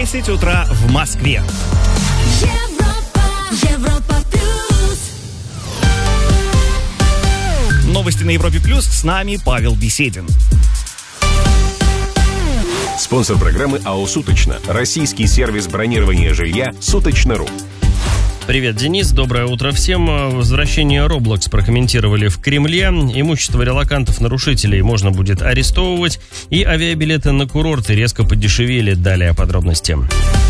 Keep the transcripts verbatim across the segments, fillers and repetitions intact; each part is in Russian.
десять утра в Москве. Европа, Европа плюс. Новости на Европе Плюс. С нами Павел Беседин. Спонсор программы АО «Суточно». Российский сервис бронирования жилья «Суточно.ру». Привет, Денис. Доброе утро всем. Возвращение Roblox прокомментировали в Кремле. Имущество релокантов-нарушителей можно будет арестовывать. И авиабилеты на курорты резко подешевели. Далее подробности.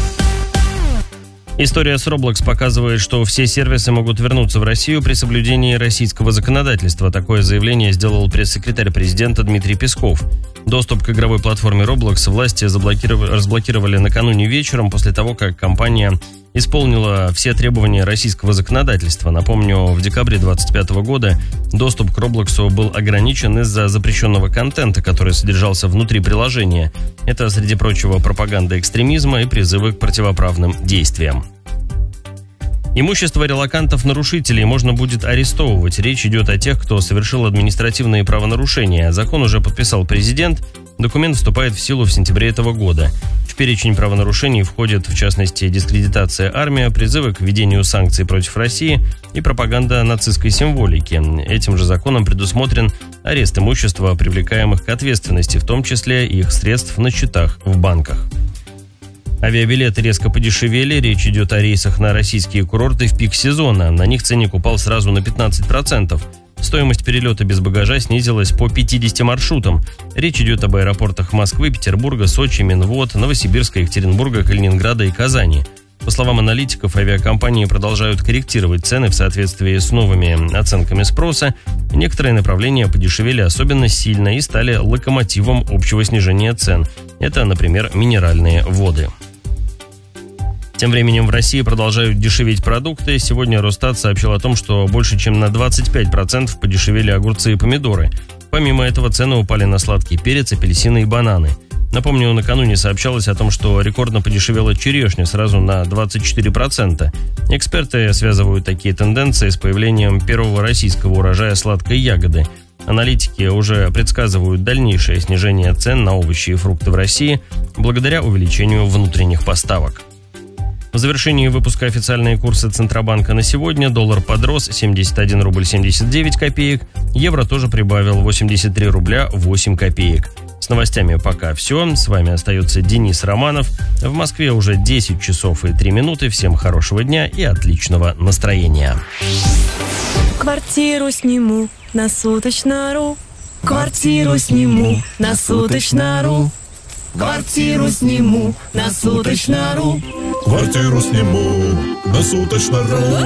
История с Roblox показывает, что все сервисы могут вернуться в Россию при соблюдении российского законодательства. Такое заявление сделал пресс-секретарь президента Дмитрий Песков. Доступ к игровой платформе Roblox власти заблокировали, разблокировали накануне вечером после того, как компания исполнила все требования российского законодательства. Напомню, в декабре двадцать пятого года доступ к Roblox был ограничен из-за запрещенного контента, который содержался внутри приложения. Это, среди прочего, пропаганда экстремизма и призывы к противоправным действиям. Имущество релокантов-нарушителей можно будет арестовывать. Речь идет о тех, кто совершил административные правонарушения. Закон уже подписал президент. Документ вступает в силу в сентябре этого года. В перечень правонарушений входят, в частности, дискредитация армии, призывы к введению санкций против России и пропаганда нацистской символики. Этим же законом предусмотрен арест имущества, привлекаемых к ответственности, в том числе их средств на счетах в банках. Авиабилеты резко подешевели. Речь идет о рейсах на российские курорты в пик сезона. На них ценник упал сразу на пятнадцать процентов. Стоимость перелета без багажа снизилась по пятидесяти маршрутам. Речь идет об аэропортах Москвы, Петербурга, Сочи, Минвод, Новосибирска, Екатеринбурга, Калининграда и Казани. По словам аналитиков, авиакомпании продолжают корректировать цены в соответствии с новыми оценками спроса. Некоторые направления подешевели особенно сильно и стали локомотивом общего снижения цен. Это, например, минеральные воды. Тем временем в России продолжают дешеветь продукты. Сегодня Росстат сообщил о том, что больше чем на двадцать пять процентов подешевели огурцы и помидоры. Помимо этого, цены упали на сладкий перец, апельсины и бананы. Напомню, накануне сообщалось о том, что рекордно подешевела черешня сразу на двадцать четыре процента. Эксперты связывают такие тенденции с появлением первого российского урожая сладкой ягоды. Аналитики уже предсказывают дальнейшее снижение цен на овощи и фрукты в России благодаря увеличению внутренних поставок. В завершении выпуска официальные курсы Центробанка на сегодня. Доллар подрос семьдесят один рубль семьдесят девять копеек. Евро тоже прибавил восемьдесят три рубля восемь копеек. С новостями пока все. С вами остается Денис Романов. В Москве уже десять часов и три минуты. Всем хорошего дня и отличного настроения. Квартиру сниму на Суточно.ру. Квартиру сниму на Суточно.ру. Квартиру сниму на Суточно.ру. Квартиру сниму на Суточно.ру.